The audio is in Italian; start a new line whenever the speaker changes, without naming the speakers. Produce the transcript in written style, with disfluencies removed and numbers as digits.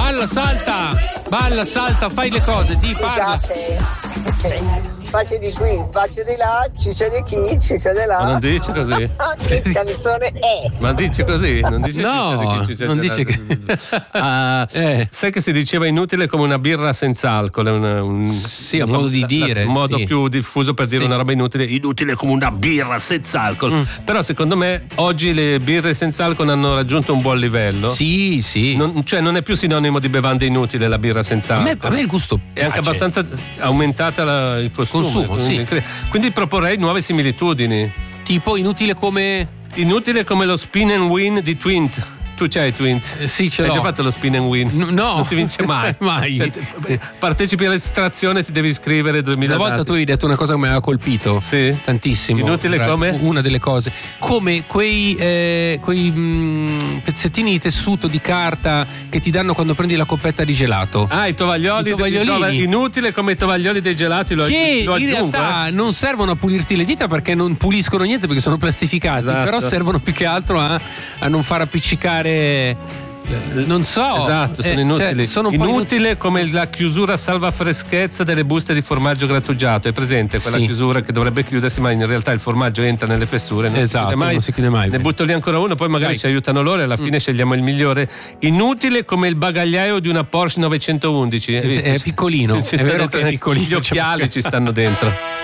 balla, salta, fai le cose, parla.
Baci di qui, baci di là, ciccia di chi, ciccia di là.
Ma non dice così.
Che canzone è?
Ma dice così, non dice
No,
ciccia di chi,
non
ciccia di là. Sai che si diceva inutile come una birra senza alcol, è
sì, un modo di dire.
Un modo
sì.
più diffuso per dire una roba inutile come una birra senza alcol. Però secondo me oggi le birre senza alcol hanno raggiunto un buon livello.
Sì.
Cioè non è più sinonimo di bevanda inutile la birra senza alcol.
A me il gusto
è anche abbastanza aumentata il consumo.
Sì.
Quindi proporrei nuove similitudini.
Tipo inutile come
lo spin and win di Twint. Tu c'hai Twint?
Sì, ce l'ho.
Hai già fatto lo spin and win?
No.
Non si vince mai.
Mai.
Cioè, partecipi all'estrazione, ti devi iscrivere 2000
Una volta
dati.
tu hai detto una cosa che mi aveva colpito.
Sì.
Tantissimo.
Inutile come?
Una delle cose. Come quei pezzettini di tessuto di carta che ti danno quando prendi la coppetta di gelato.
Ah, i tovagliolini. Inutile come i tovaglioli dei gelati, lo
che
aggiungo.
in realtà non servono a pulirti le dita perché non puliscono niente perché sono plastificati.
Esatto.
Però servono più che altro a non far appiccicare. Non so.
Esatto, sono inutili.
Sono un po'
inutile come la chiusura salva freschezza delle buste di formaggio grattugiato. È presente quella chiusura che dovrebbe chiudersi, ma in realtà il formaggio entra nelle fessure. Non si chiude mai. Ne butto lì ancora uno, poi magari ci aiutano loro e alla fine scegliamo il migliore. Inutile come il bagagliaio di una Porsche 911.
È piccolino.
È vero che è piccolino. Gli occhiali ci stanno dentro.